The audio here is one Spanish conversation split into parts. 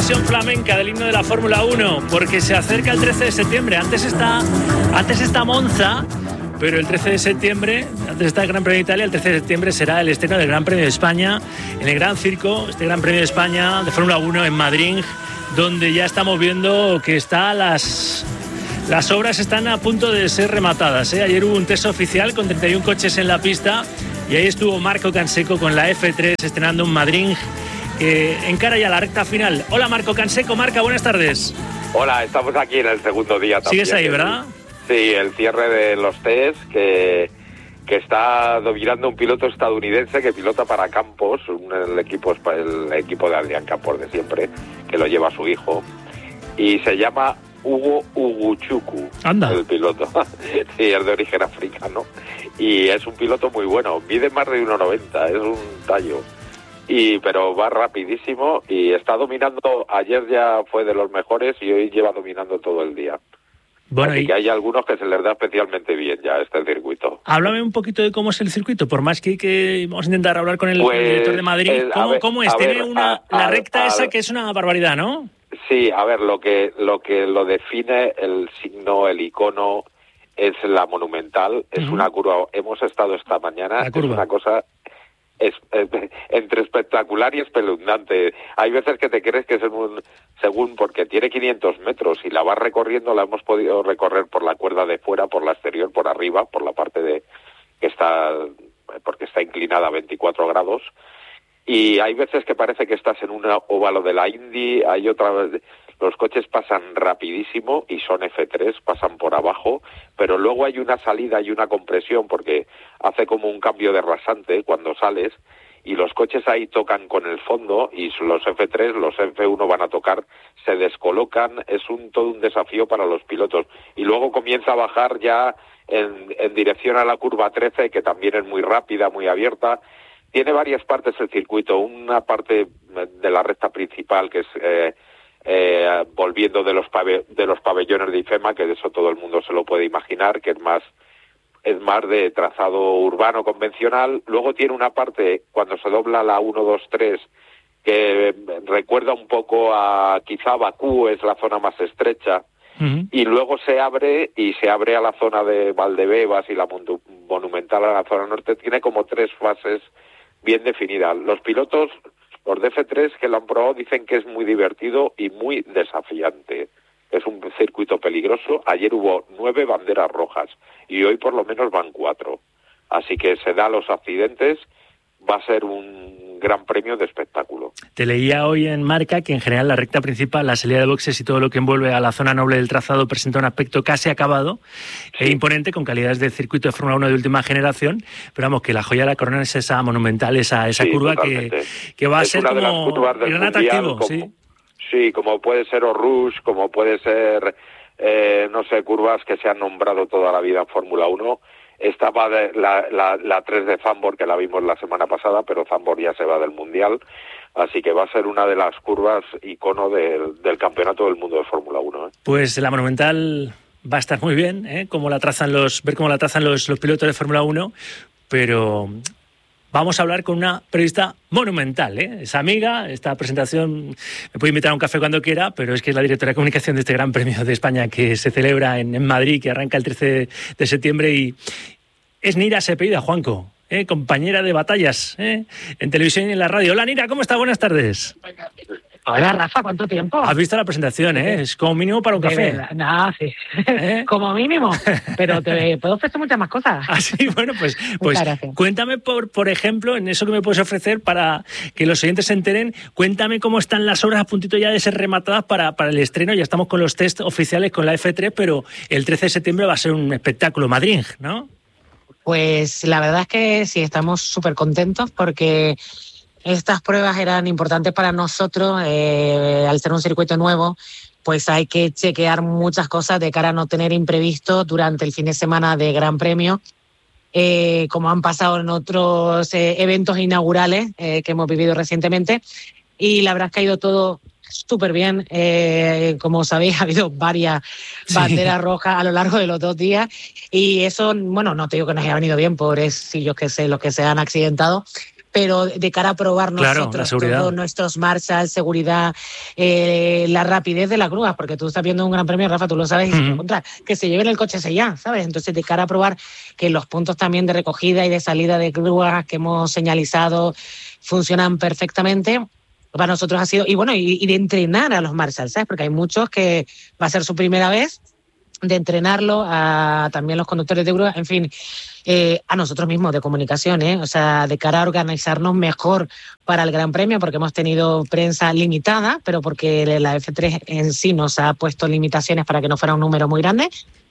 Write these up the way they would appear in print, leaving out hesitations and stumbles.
versión flamenca del himno de la Fórmula 1, porque se acerca el 13 de septiembre. Antes está Monza, pero el 13 de septiembre, antes está el Gran Premio de Italia, el 13 de septiembre será el estreno del Gran Premio de España en el Gran Circo, este Gran Premio de España de Fórmula 1 en Madrid, donde ya estamos viendo que las obras están a punto de ser rematadas, ¿eh? Ayer hubo un test oficial con 31 coches en la pista y ahí estuvo Marco Canseco con la F3 estrenando un Madrid que encara ya la recta final. Hola Marco Canseco. Marca, buenas tardes. Hola, estamos aquí en el segundo día también. ¿Sigues ahí, verdad? Sí, el cierre de los test que está dominando un piloto estadounidense que pilota para Campos, el equipo de Adrián Campos de siempre, que lo lleva su hijo, y se llama Hugo Uguchuku. Anda. El piloto. Sí, es de origen africano y es un piloto muy bueno, mide más de 1,90, es un tallo. Pero va rapidísimo y está dominando. Ayer ya fue de los mejores y hoy lleva dominando todo el día. Bueno, así que hay algunos que se les da especialmente bien ya este circuito. Háblame un poquito de cómo es el circuito, por más que vamos a intentar hablar con el director de Madrid. ¿Cómo es? Tiene la recta esa que es una barbaridad, ¿no? Sí, a ver, lo que lo define el signo, el icono, es la Monumental. Es una curva. Hemos estado esta mañana. Es una cosa entre espectacular y espeluznante. Hay veces que te crees que es según porque tiene 500 metros y la vas recorriendo, la hemos podido recorrer por la cuerda de fuera, por la exterior, por arriba, por la parte porque está inclinada a 24 grados. Y hay veces que parece que estás en un óvalo de la Indy, hay otra vez, los coches pasan rapidísimo y son F3, pasan por abajo, pero luego hay una salida y una compresión porque hace como un cambio de rasante cuando sales y los coches ahí tocan con el fondo y los F3, los F1 van a tocar, se descolocan, es todo un desafío para los pilotos. Y luego comienza a bajar ya en dirección a la curva 13, que también es muy rápida, muy abierta. Tiene varias partes el circuito, una parte de la recta principal que es volviendo de los pabellones de IFEMA, que de eso todo el mundo se lo puede imaginar, que es más de trazado urbano convencional. Luego tiene una parte cuando se dobla la 1, 2, 3 que recuerda un poco quizá Bakú, es la zona más estrecha. Y luego se abre a la zona de Valdebebas y la Monumental a la zona norte. Tiene como 3 fases bien definidas. Los pilotos, los de F3 que lo han probado, dicen que es muy divertido y muy desafiante. Es un circuito peligroso. Ayer hubo 9 banderas rojas y hoy por lo menos van 4. Así que se da los accidentes. Va a ser un gran premio de espectáculo. Te leía hoy en Marca que en general la recta principal, la salida de boxes y todo lo que envuelve a la zona noble del trazado presenta un aspecto casi acabado e imponente, con calidades de circuito de Fórmula 1 de última generación, pero vamos, que la joya de la corona es esa Monumental, esa curva que va a ser como el gran atractivo. Sí, como puede ser Rouge, como puede ser, curvas que se han nombrado toda la vida en Fórmula 1. Estaba la 3 de Zandvoort, que la vimos la semana pasada, pero Zandvoort ya se va del Mundial, así que va a ser una de las curvas icono del campeonato del mundo de Fórmula 1. Pues la Monumental va a estar muy bien, ver cómo la trazan los pilotos de Fórmula 1, pero vamos a hablar con una periodista monumental, es amiga. Esta presentación me puede invitar a un café cuando quiera, pero es que es la directora de comunicación de este Gran Premio de España que se celebra en Madrid, que arranca el 13 de septiembre y es Nira Sepúlveda, Juanco, compañera de batallas en televisión y en la radio. Hola Nira, ¿cómo está? Buenas tardes. Hola Rafa, ¿cuánto tiempo? ¿Has visto la presentación? Es como mínimo para un café. Nada, sí. Como mínimo, pero te puedo ofrecer muchas más cosas. Ah, sí, bueno, pues cuéntame, por ejemplo, en eso que me puedes ofrecer para que los oyentes se enteren, cuéntame cómo están las obras a puntito ya de ser rematadas para el estreno. Ya estamos con los test oficiales con la F3, pero el 13 de septiembre va a ser un espectáculo Madrid, ¿no? Pues la verdad es que sí, estamos súper contentos porque estas pruebas eran importantes para nosotros. Al ser un circuito nuevo, pues hay que chequear muchas cosas de cara a no tener imprevistos durante el fin de semana de Gran Premio, como han pasado en otros eventos inaugurales que hemos vivido recientemente. Y la verdad es que ha ido todo súper bien. Como sabéis, ha habido varias banderas rojas a lo largo de los 2 días y eso, bueno, no te digo que nos haya venido bien, pobrecillos que los que se han accidentado, pero de cara a probar nosotros todos nuestros marshals, seguridad, la rapidez de las grúas, porque tú estás viendo un gran premio, Rafa, tú lo sabes, y que se lleven el coche ya, ¿sabes? Entonces, de cara a probar que los puntos también de recogida y de salida de grúas que hemos señalizado funcionan perfectamente, para nosotros ha sido, y bueno, y de entrenar a los marshals, ¿sabes? Porque hay muchos que va a ser su primera vez, de entrenarlo a también los conductores de grúa, en fin, a nosotros mismos de comunicación, o sea, de cara a organizarnos mejor para el Gran Premio, porque hemos tenido prensa limitada, pero porque la F3 en sí nos ha puesto limitaciones para que no fuera un número muy grande.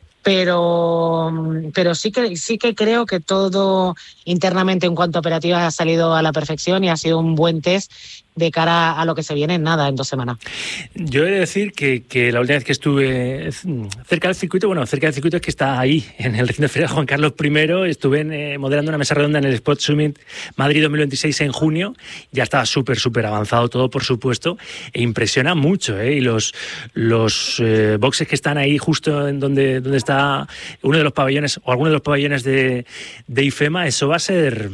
Pero sí que creo que todo internamente en cuanto a operativas ha salido a la perfección y ha sido un buen test de cara a lo que se viene en 2 semanas. Yo he de decir que la última vez que estuve cerca del circuito es que está ahí, en el recinto de Feria Juan Carlos I, estuve moderando una mesa redonda en el Sport Summit Madrid 2026 en junio, ya estaba súper avanzado todo, por supuesto, e impresiona mucho, y los boxes que están ahí justo en donde está uno de los pabellones o alguno de los pabellones de IFEMA, eso va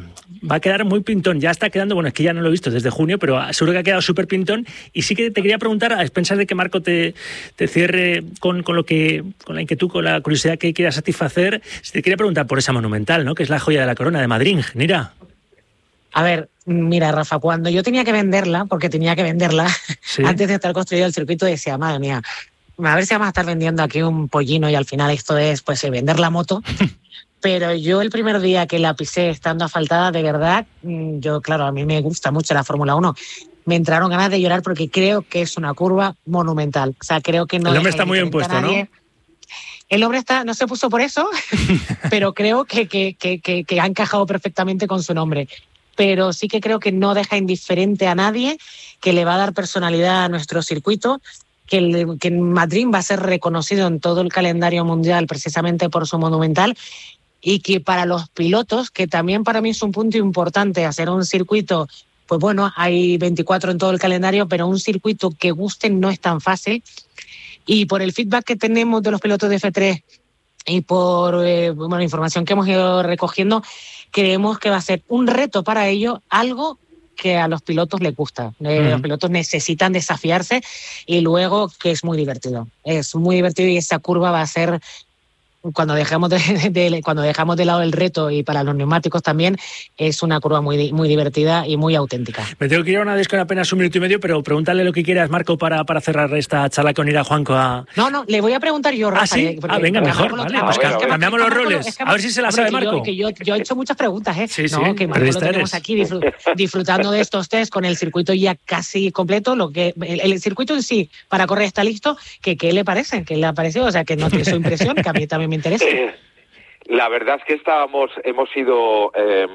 a quedar muy pintón. Ya está quedando, bueno, es que ya no lo he visto desde junio, pero seguro que ha quedado súper pintón. Y sí que te quería preguntar, a expensas de que Marco te cierre con la inquietud, con la curiosidad que quieras satisfacer, te quería preguntar por esa Monumental, ¿no? Que es la joya de la corona de Madrid, mira. A ver, mira, Rafa, cuando yo tenía que venderla, ¿sí? Antes de estar construido el circuito, decía, madre mía, a ver si vamos a estar vendiendo aquí un pollino y al final esto es, pues, vender la moto. Pero yo el primer día que la pisé estando asfaltada, de verdad, yo, claro, a mí me gusta mucho la Fórmula 1. Me entraron ganas de llorar porque creo que es una curva monumental. O sea, creo que no... El hombre está muy bien puesto, ¿no? El hombre no se puso por eso, pero creo que ha encajado perfectamente con su nombre. Pero sí que creo que no deja indiferente a nadie, que le va a dar personalidad a nuestro circuito, que en Madrid va a ser reconocido en todo el calendario mundial precisamente por su monumental, y que para los pilotos, que también para mí es un punto importante, hacer un circuito, pues bueno, hay 24 en todo el calendario, pero un circuito que guste no es tan fácil. Y por el feedback que tenemos de los pilotos de F3 y por información que hemos ido recogiendo, creemos que va a ser un reto para ellos, algo que a los pilotos les gusta. Los pilotos necesitan desafiarse y luego que es muy divertido. Es muy divertido y esa curva va a ser... Cuando dejamos de lado el reto, y para los neumáticos también, es una curva muy, muy divertida y muy auténtica. Me tengo que ir a una disco en apenas 1 minuto y medio, pero pregúntale lo que quieras, Marco, para cerrar esta charla con Ira Juanco. No, le voy a preguntar yo, Rafa. ¿Sí? Venga, mejor. Vale, pues cambiamos los roles. A ver si se la sabe Marco. Yo he hecho muchas preguntas, Sí, que Marco lo tenemos aquí disfrutando de estos test con el circuito ya casi completo. El circuito en sí, para correr, está listo. ¿Qué le parece? ¿Qué le ha parecido? O sea, que no tiene su impresión, que a mí también me interesa. La verdad es que hemos sido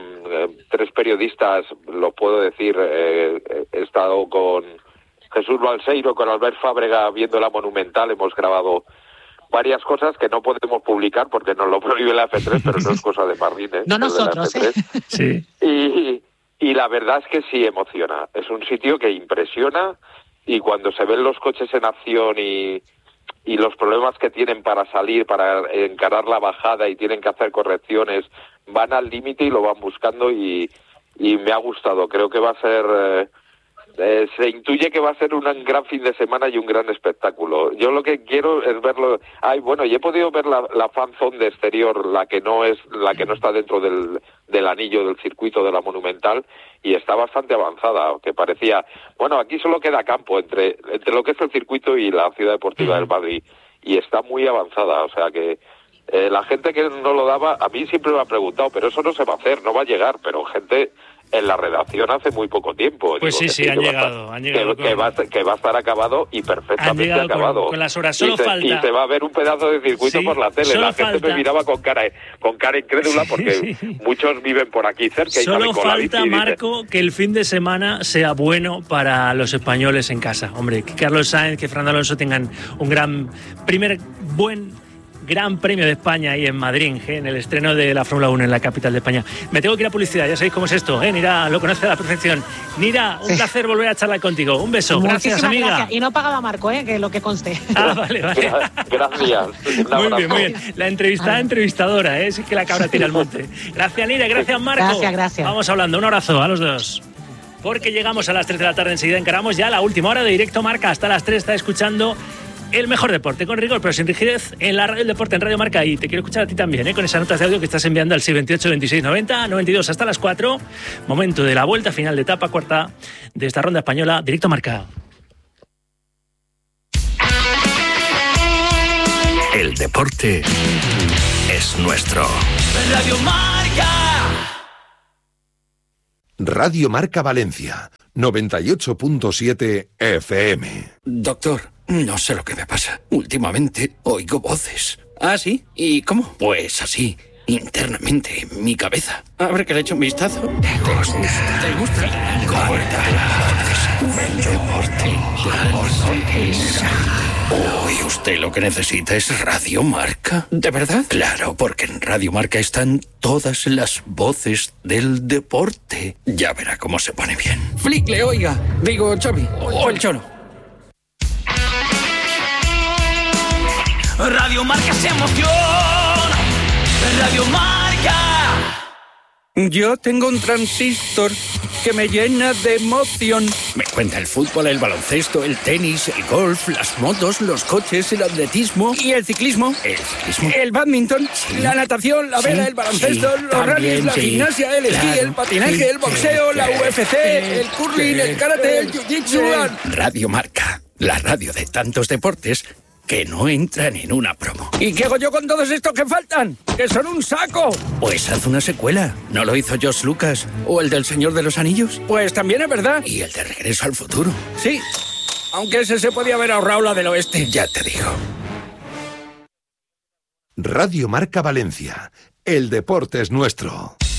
3 periodistas, lo puedo decir, he estado con Jesús Balseiro, con Albert Fábrega viendo la Monumental, hemos grabado varias cosas que no podemos publicar porque nos lo prohíbe la F3, pero no es cosa de Martín, no nosotros, Sí. Y la verdad es que sí emociona, es un sitio que impresiona, y cuando se ven los coches en acción y los problemas que tienen para salir, para encarar la bajada y tienen que hacer correcciones, van al límite y lo van buscando, y me ha gustado. Creo que va a ser... se intuye que va a ser un gran fin de semana y un gran espectáculo. Yo lo que quiero es verlo... y he podido ver la fan zone de exterior, la que no está dentro del anillo del circuito de la Monumental, y está bastante avanzada, que parecía... Bueno, aquí solo queda campo entre lo que es el circuito y la Ciudad Deportiva del Madrid, y está muy avanzada, o sea que... la gente que no lo daba, a mí siempre me ha preguntado, pero eso no se va a hacer, no va a llegar, pero gente en la redacción hace muy poco tiempo. Pues sí, han llegado. Que va a estar acabado y perfectamente acabado. Con las horas, solo falta... Y se va a ver un pedazo de circuito por la tele. La gente me miraba con cara incrédula, porque muchos viven por aquí cerca. Solo falta, Marco, que el fin de semana sea bueno para los españoles en casa. Hombre, que Carlos Sainz, que Fernando Alonso tengan un gran buen Gran Premio de España ahí en Madrid, en el estreno de la Fórmula 1 en la capital de España. Me tengo que ir a publicidad, ya sabéis cómo es esto, Nira lo conoce a la perfección. Nira, un placer volver a charlar contigo. Un beso, gracias, amiga. Gracias. Y no pagaba Marco, que lo que conste. Vale. Gracias. Muy bien. La entrevistadora, es que la cabra tira al monte. Gracias, Nira, gracias, Marco. Gracias. Vamos hablando, un abrazo a los dos. Porque llegamos a las 3 de la tarde, enseguida encaramos ya la última hora de Directo Marca. Hasta las 3 está escuchando el mejor deporte, con rigor pero sin rigidez, en la radio del deporte, en Radio Marca. Y te quiero escuchar a ti también, con esas notas de audio que estás enviando al 628 26 90 92 hasta las 4. Momento de la vuelta final de etapa cuarta de esta ronda española. Directo Marca. El deporte es nuestro. Radio Marca. Radio Marca Valencia, 98.7 FM. Doctor, no sé lo que me pasa. Últimamente oigo voces. ¿Ah, sí? ¿Y cómo? Pues así, internamente, en mi cabeza. A ver que le echo un vistazo. ¿Te gusta? Hoy usted lo que necesita es Radio Marca. ¿De verdad? Claro, porque en Radio Marca están todas las voces del deporte. Ya verá cómo se pone bien. Flickle, oiga. Digo, Xavi. O el Cholo. Radio Marca se emociona. Radio Marca. Yo tengo un transistor que me llena de emoción. Me cuenta el fútbol, el baloncesto, el tenis, el golf, las motos, los coches, el atletismo. ¿Y el ciclismo? ¿El ciclismo? El badminton, sí. La natación, la vela, el baloncesto, los rallies, la gimnasia, el esquí, el patinaje, el boxeo, la UFC, el curling, el karate, el jiu-jitsu. Radio Marca, la radio de tantos deportes que no entran en una promo. ¿Y qué hago yo con todos estos que faltan? ¡Que son un saco! Pues haz una secuela. ¿No lo hizo George Lucas? ¿O el del Señor de los Anillos? Pues también es verdad. ¿Y el de Regreso al Futuro? Sí, aunque ese se podía haber ahorrado la del oeste. Ya te digo. Radio Marca Valencia, el deporte es nuestro.